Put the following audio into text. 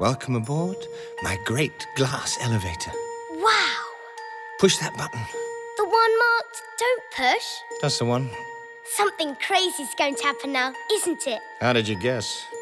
Welcome aboard my great glass elevator. Wow! Push that button. The one marked don't push? That's the one. Something crazy's going to happen now, isn't it? How did you guess?